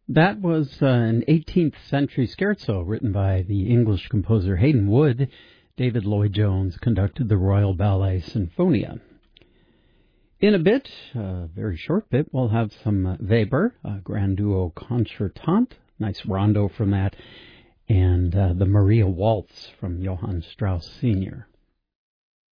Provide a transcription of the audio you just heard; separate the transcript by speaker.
Speaker 1: That was an 18th century scherzo written by the English composer Haydn Wood. David Lloyd-Jones conducted the Royal Ballet Sinfonia. In a bit, a very short bit, we'll have some Weber, a Grand Duo Concertante, nice rondo from that, and the Maria Waltz from Johann Strauss Sr.